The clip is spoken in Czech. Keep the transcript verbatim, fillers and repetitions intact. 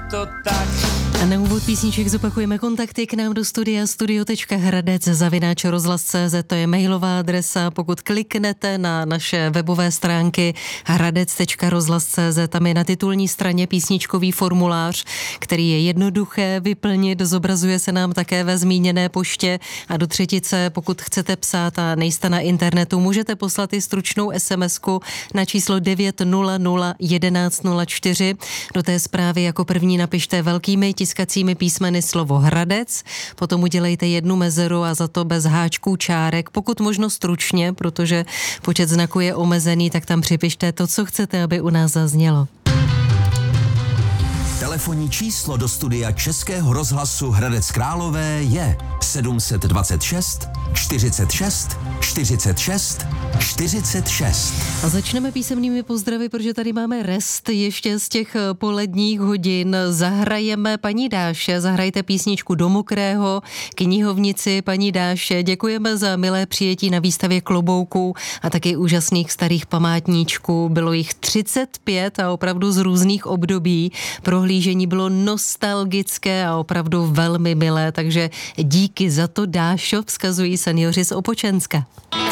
to tak. A na úvod písniček zopakujeme kontakty k nám do studia studio tečka hradec zavináč rozhlas tečka cé zet, to je mailová adresa. Pokud kliknete na naše webové stránky hradec tečka rozhlas tečka cé zet, tam je na titulní straně písničkový formulář, který je jednoduché vyplnit, zobrazuje se nám také ve zmíněné poště a do třetice, pokud chcete psát a nejste na internetu, můžete poslat i stručnou SMSku na číslo devět nula nula jedenáct nula čtyři. Do té zprávy jako první napište velkými tiskacími písmeny slovo Hradec, potom udělejte jednu mezeru a za to bez háčků, čárek, pokud možno stručně, protože počet znaků je omezený, tak tam připište to, co chcete, aby u nás zaznělo. Telefonní číslo do studia Českého rozhlasu Hradec Králové je sedm set dvacet šest čtyřicet šest čtyřicet šest čtyřicet šest. A začneme písemnými pozdravy, protože tady máme rest ještě z těch poledních hodin. Zahrajeme paní Dáše, zahrajte písničku Do mokrého, knihovnici paní Dáše. Děkujeme za milé přijetí na výstavě klobouků a taky úžasných starých památníčků. Bylo jich třicet pět a opravdu z různých období. Prohlížení bylo nostalgické a opravdu velmi milé, takže díky za to, Dášo, vzkazují seniori z Opočenska.